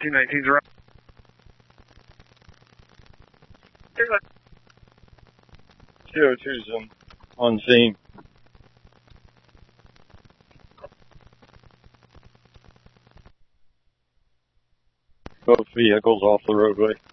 219's around. CO2's on scene. Both vehicles off the roadway.